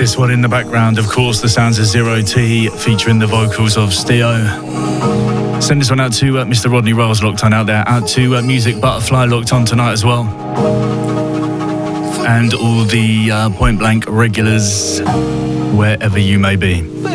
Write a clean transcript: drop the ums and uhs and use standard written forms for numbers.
This one in the background, of course, the sounds of Zero T featuring the vocals of Steo. Send this one out to Mr. Rodney Rolls locked on out there, out to Music Butterfly locked on tonight as well. And all the Point Blank regulars, wherever you may be.